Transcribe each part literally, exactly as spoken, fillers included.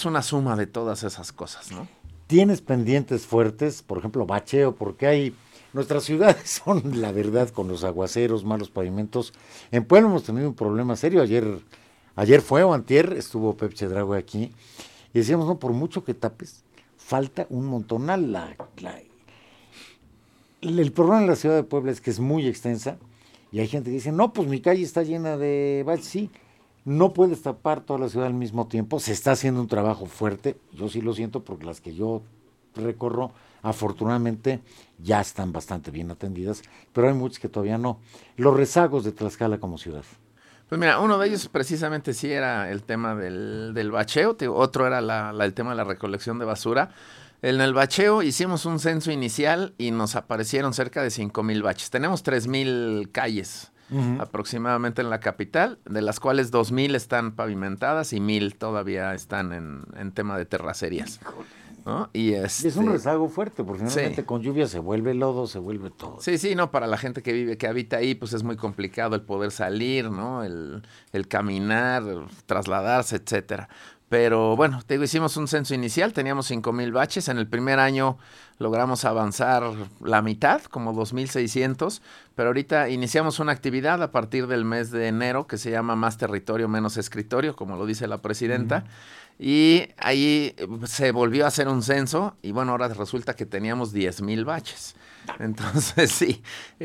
es una suma de todas esas cosas, ¿no? ¿Tienes pendientes fuertes? Por ejemplo, bacheo, porque hay... Nuestras ciudades son, la verdad, con los aguaceros, malos pavimentos. En Puebla hemos tenido un problema serio. Ayer ayer fue o antier, estuvo Pep Chedraui aquí, y decíamos, no, por mucho que tapes, falta un montonal. La, la, el problema en la ciudad de Puebla es que es muy extensa, y hay gente que dice, no, pues mi calle está llena de baches. Sí, no puedes tapar toda la ciudad al mismo tiempo. Se está haciendo un trabajo fuerte. Yo sí lo siento porque las que yo recorro, afortunadamente, ya están bastante bien atendidas, pero hay muchas que todavía no. Los rezagos de Tlaxcala como ciudad. Pues mira, uno de ellos precisamente sí era el tema del, del bacheo, otro era la, la, el tema de la recolección de basura. En el bacheo hicimos un censo inicial y nos aparecieron cerca de cinco mil baches. Tenemos tres mil calles uh-huh. aproximadamente en la capital, de las cuales dos mil están pavimentadas y mil todavía están en, en tema de terracerías, ¿no? Y este, es un rezago fuerte, porque normalmente sí. con lluvia se vuelve lodo, se vuelve todo. Sí, sí, no, para la gente que vive, que habita ahí, pues es muy complicado el poder salir, ¿no? El, el caminar, el trasladarse, etcétera. Pero bueno, te digo, hicimos un censo inicial, teníamos cinco mil baches, en el primer año logramos avanzar la mitad, como dos mil seiscientos, pero ahorita iniciamos una actividad a partir del mes de enero que se llama Más Territorio, Menos Escritorio, como lo dice la presidenta, uh-huh. y ahí se volvió a hacer un censo y bueno, ahora resulta que teníamos diez mil baches. Entonces sí,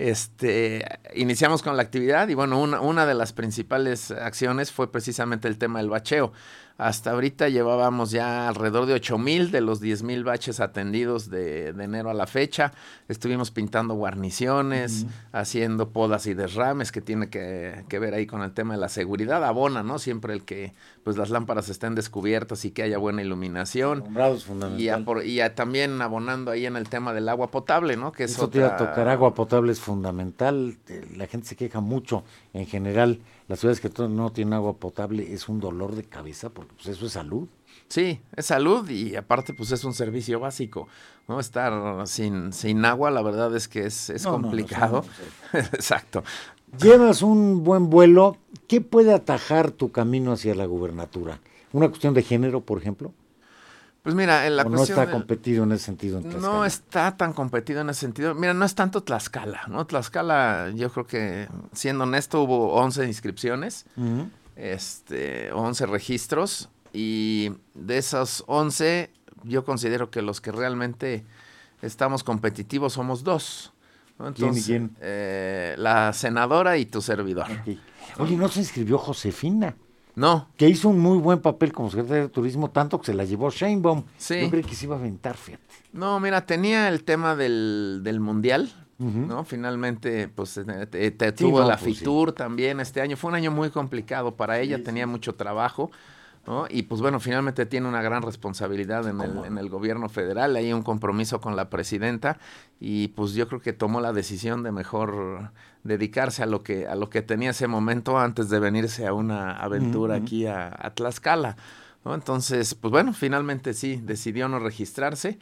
este, iniciamos con la actividad y bueno, una, una de las principales acciones fue precisamente el tema del bacheo. Hasta ahorita llevábamos ya alrededor de ocho mil de los diez mil baches atendidos de, de enero a la fecha. Estuvimos pintando guarniciones, uh-huh. haciendo podas y derrames, que tiene que, que ver ahí con el tema de la seguridad. Abona, ¿no? Siempre el que pues las lámparas estén descubiertas y que haya buena iluminación. Es fundamental. Y, a por, y a también abonando ahí en el tema del agua potable, ¿no? Que es Eso otra... te iba a tocar, agua potable es fundamental. La gente se queja mucho en general. Las ciudades que no tienen agua potable es un dolor de cabeza porque pues eso es salud. Sí, es salud y aparte pues es un servicio básico, ¿no? Estar sin, sin agua la verdad es que es, es no, complicado. No, no, no, Exacto. Llevas un buen vuelo, ¿qué puede atajar tu camino hacia la gubernatura? ¿Una cuestión de género, por ejemplo? Pues mira, en la ¿O cuestión no está de, competido en ese sentido en Tlaxcala? No está tan competido en ese sentido. Mira, no es tanto Tlaxcala, ¿no? Tlaxcala, yo creo que, siendo honesto, hubo once inscripciones, uh-huh. este, once registros, y de esos once, yo considero que los que realmente estamos competitivos somos dos, ¿no? Entonces, ¿Quién y quién? Eh, la senadora y tu servidor. Okay. Oye, ¿no se inscribió Josefina? No. Que hizo un muy buen papel como secretaria de Turismo, tanto que se la llevó Sheinbaum. Sí. Yo creí que se iba a aventar, fíjate. No, mira, tenía el tema del, del Mundial, uh-huh. ¿no? Finalmente, pues, te, te, te sí, tuvo no, la pues, FITUR sí. también este año. Fue un año muy complicado para ella, sí, tenía sí. mucho trabajo, ¿no? Y pues bueno, finalmente tiene una gran responsabilidad en el, en el gobierno federal, hay un compromiso con la presidenta y pues yo creo que tomó la decisión de mejor dedicarse a lo que a lo que tenía ese momento antes de venirse a una aventura uh-huh. aquí a, a Tlaxcala, ¿no? Entonces, pues bueno, finalmente sí, decidió no registrarse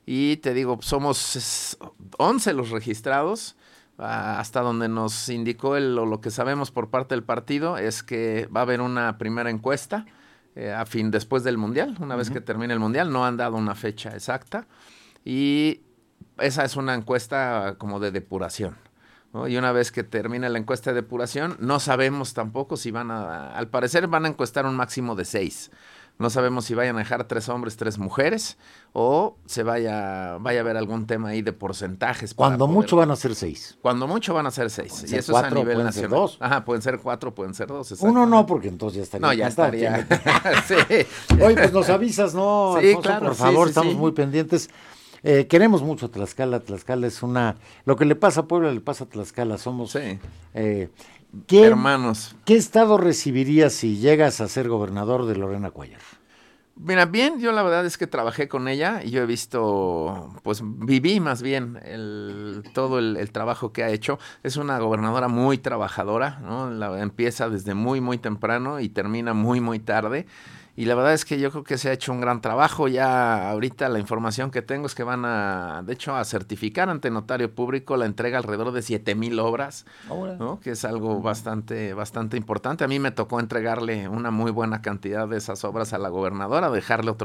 y te digo, somos once los registrados. Hasta donde nos indicó el, o lo que sabemos por parte del partido es que va a haber una primera encuesta eh, a fin después del Mundial, una uh-huh. vez que termine el Mundial, no han dado una fecha exacta y esa es una encuesta como de depuración, ¿no? Y una vez que termine la encuesta de depuración, no sabemos tampoco si van a, al parecer van a encuestar un máximo de seis. No sabemos si vayan a dejar tres hombres, tres mujeres, o se vaya, vaya a haber algún tema ahí de porcentajes. Cuando poder, mucho van a ser seis. Cuando mucho van a ser seis. Pueden y ser eso cuatro, es a nivel pueden nacional. Ser dos. Ajá, pueden ser cuatro, pueden ser dos. Uno no, porque entonces ya estaría. No, ya estaría. sí. Oye, pues nos avisas, ¿no? Sí, Alfonso, claro. Por favor, sí, sí, estamos sí. muy pendientes. Eh, queremos mucho a Tlaxcala. Tlaxcala es una... Lo que le pasa a Puebla le pasa a Tlaxcala. Somos... Sí. Eh, ¿qué, hermanos. ¿Qué estado recibirías si llegas a ser gobernador de Lorena Cuellar? Mira, bien, yo la verdad es que trabajé con ella y yo he visto, pues viví más bien el, todo el, el trabajo que ha hecho. Es una gobernadora muy trabajadora, ¿no? La, empieza desde muy, muy temprano y termina muy, muy tarde. Y la verdad es que yo creo que se ha hecho un gran trabajo. Ya ahorita la información que tengo es que van a, de hecho, a certificar ante notario público la entrega alrededor de siete mil obras, ¿no? Que es algo bastante, bastante importante. A mí me tocó entregarle una muy buena cantidad de esas obras a la gobernadora, dejarle otro